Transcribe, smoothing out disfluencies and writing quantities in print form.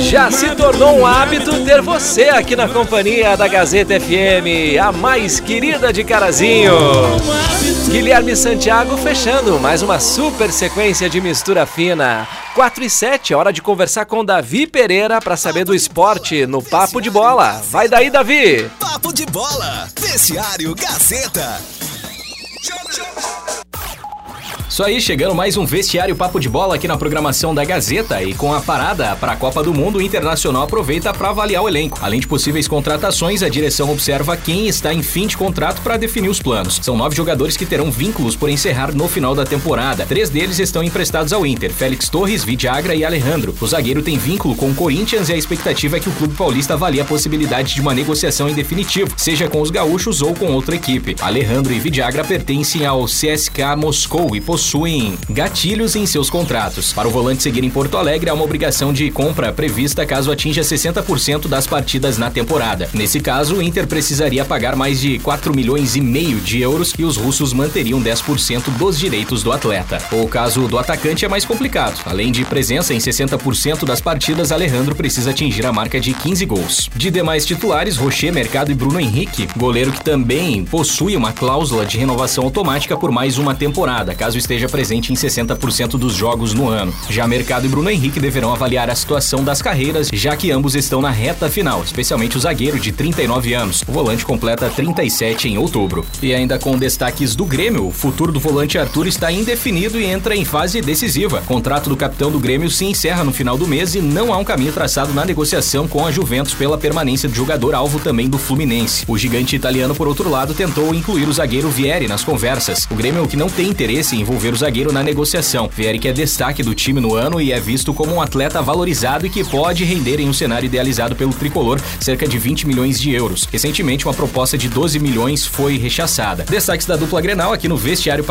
Já se tornou um hábito ter você aqui na companhia da Gazeta FM, a mais querida de Carazinho. Guilherme Santiago fechando mais uma super sequência de mistura fina. 4:07, hora de conversar com Davi Pereira para saber do esporte no Papo de Bola. Vai daí, Davi! Papo de Bola, Vestiário Gazeta. Isso aí, chegando mais um Vestiário Papo de Bola aqui na programação da Gazeta, e com a parada para a Copa do Mundo, o Internacional aproveita para avaliar o elenco. Além de possíveis contratações, a direção observa quem está em fim de contrato para definir os planos. São 9 jogadores que terão vínculos por encerrar no final da temporada. 3 deles estão emprestados ao Inter: Félix Torres, Vidiagra e Alejandro. O zagueiro tem vínculo com o Corinthians e a expectativa é que o clube paulista avalie a possibilidade de uma negociação em definitivo, seja com os gaúchos ou com outra equipe. Alejandro e Vidiagra pertencem ao CSKA Moscou e possuem gatilhos em seus contratos. Para o volante seguir em Porto Alegre, há uma obrigação de compra prevista caso atinja 60% das partidas na temporada. Nesse caso, o Inter precisaria pagar mais de 4,5 milhões de euros e os russos manteriam 10% dos direitos do atleta. O caso do atacante é mais complicado. Além de presença em 60% das partidas, Alejandro precisa atingir a marca de 15 gols. De demais titulares, Rocher, Mercado e Bruno Henrique, goleiro que também possui uma cláusula de renovação automática por mais uma temporada, caso esteja presente em 60% dos jogos no ano. Já Mercado e Bruno Henrique deverão avaliar a situação das carreiras, já que ambos estão na reta final, especialmente o zagueiro de 39 anos. O volante completa 37 em outubro. E ainda com destaques do Grêmio, o futuro do volante Arthur está indefinido e entra em fase decisiva. O contrato do capitão do Grêmio se encerra no final do mês e não há um caminho traçado na negociação com a Juventus pela permanência do jogador, alvo também do Fluminense. O gigante italiano, por outro lado, tentou incluir o zagueiro Vieri nas conversas. O Grêmio, que não tem interesse em envolver o zagueiro na negociação. Vieri, que é destaque do time no ano e é visto como um atleta valorizado e que pode render em um cenário idealizado pelo tricolor cerca de 20 milhões de euros. Recentemente, uma proposta de 12 milhões foi rechaçada. Destaques da dupla Grenal aqui no Vestiário